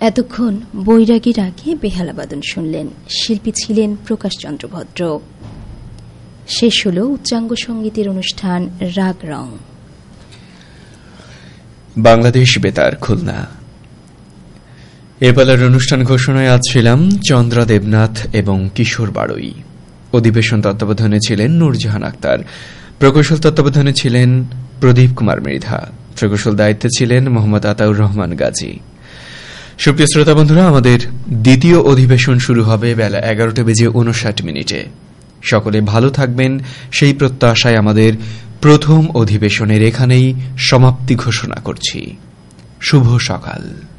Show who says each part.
Speaker 1: এতক্ষণ বৈরাগী রাগে বেহালাবাদন শুনলেন। শিল্পী ছিলেন প্রকাশচন্দ্র ভদ্র। শেষ হল উচ্চাঙ্গ সঙ্গীতের অনুষ্ঠান রাগ রং।
Speaker 2: বাংলাদেশ বেতার খুলনা। এবেলার অনুষ্ঠান ঘোষণায় আজ ছিলাম চন্দ্রা দেবনাথ এবং কিশোর বাড়ই। অধিবেশন তত্ত্বাবধানে ছিলেন নূরজাহান আক্তার। প্রকৌশল তত্ত্বাবধানে ছিলেন প্রদীপ কুমার মৃধা। প্রকৌশল দায়িত্বে ছিলেন মোহাম্মদ আতাউর রহমান গাজী। সুপ্রিয় শ্রোতা বন্ধুরা, আমাদের দ্বিতীয় অধিবেশন শুরু হবে বেলা 11:59। সকলে ভালো থাকবেন সেই প্রত্যাশায় আমাদের প্রথম অধিবেশনের এখানেই সমাপ্তি ঘোষণা করছি। শুভ সকাল।